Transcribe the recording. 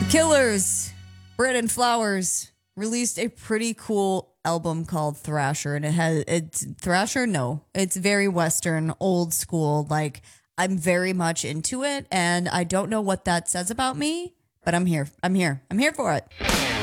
Killers, Brandon Flowers released a pretty cool album called Thrasher, and it's Thrasher. No, it's very Western, old school. Like, I'm very much into it, and I don't know what that says about me, but I'm here. I'm here for it.